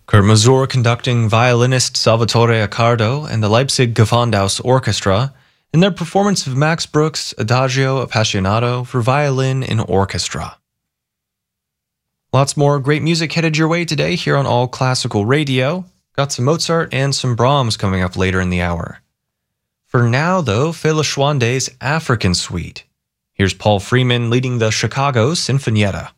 Kurt Masur conducting violinist Salvatore Accardo and the Leipzig Gewandhaus Orchestra in their performance of Max Bruch's Adagio Appassionato for violin and orchestra. Lots more great music headed your way today here on All Classical Radio. Got some Mozart and some Brahms coming up later in the hour. For now, though, Fela Schwande's African Suite. Here's Paul Freeman leading the Chicago Sinfonietta.